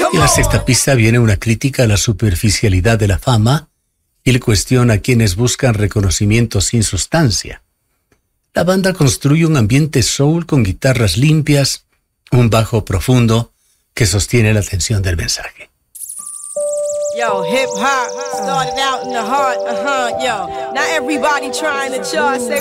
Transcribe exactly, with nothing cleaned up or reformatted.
En la sexta pista viene una crítica a la superficialidad de la fama y le cuestiona a quienes buscan reconocimiento sin sustancia. La banda construye un ambiente soul con guitarras limpias, un bajo profundo que sostiene la tensión del mensaje. Yo, hip hop started out in the heart, uh-huh, yo. Not everybody trying to chart, say